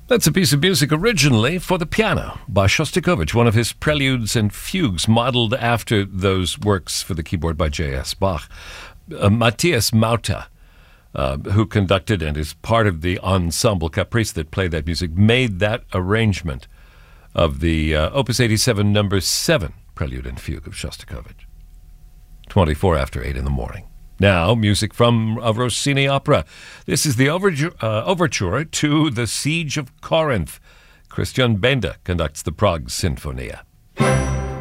That's a piece of music originally for the piano by Shostakovich, one of his preludes and fugues modeled after those works for the keyboard by J.S. Bach. Matthias Mauta, who conducted and is part of the ensemble Caprice that played that music, made that arrangement of the Opus 87 number 7 prelude and fugue of Shostakovich. 24 after 8 in the morning. Now, music from a Rossini opera. This is the overture to The Siege of Corinth. Christian Benda conducts the Prague Sinfonia.